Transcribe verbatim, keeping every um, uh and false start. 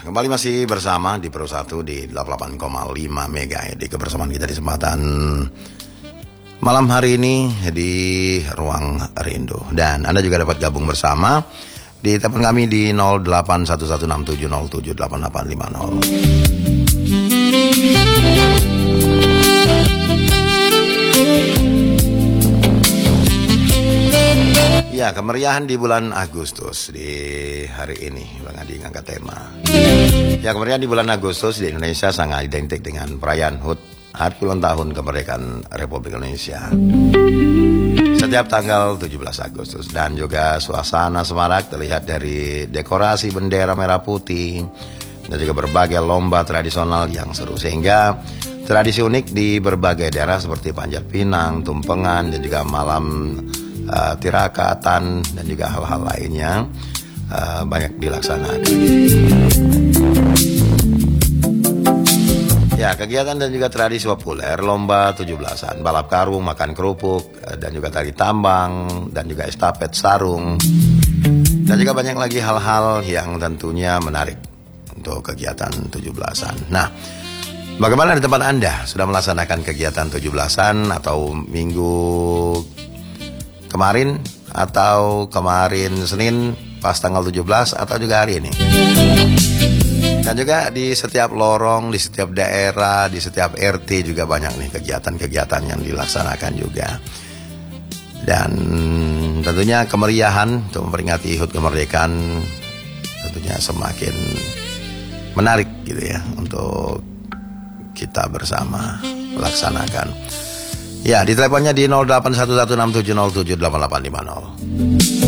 kembali masih bersama di Pro satu di delapan puluh delapan koma lima Mega ya, di kebersamaan kita di kesempatan malam hari ini di Ruang Rindu. Dan Anda juga dapat gabung bersama di telepon kami di nol delapan satu satu enam tujuh nol tujuh delapan delapan lima nol. Ya, kemeriahan di bulan Agustus di hari ini, Bang Adi ngangkat tema. Ya, kemeriahan di bulan Agustus di Indonesia sangat identik dengan perayaan H U T, Hari Ulang Tahun Kemerdekaan Republik Indonesia. Setiap tanggal tujuh belas Agustus, dan juga suasana semarak terlihat dari dekorasi bendera merah putih dan juga berbagai lomba tradisional yang seru, sehingga tradisi unik di berbagai daerah seperti Panjat Pinang, Tumpengan, dan juga malam Uh, tirakatan dan juga hal-hal lainnya uh, banyak dilaksanakan. Ya, kegiatan dan juga tradisi populer, lomba tujuh belasan, balap karung, makan kerupuk, uh, dan juga tari tambang, dan juga estafet sarung, dan juga banyak lagi hal-hal yang tentunya menarik untuk kegiatan tujuh belasan. Nah, bagaimana di tempat Anda? Sudah melaksanakan kegiatan tujuh belasan atau minggu kemarin, atau kemarin Senin pas tanggal tujuh belas, atau juga hari ini? Dan juga di setiap lorong, di setiap daerah, di setiap R T juga banyak nih kegiatan-kegiatan yang dilaksanakan juga. Dan tentunya kemeriahan untuk memperingati H U T kemerdekaan tentunya semakin menarik gitu ya untuk kita bersama melaksanakan. Ya, di teleponnya di nol delapan satu satu enam tujuh nol tujuh delapan delapan lima nol.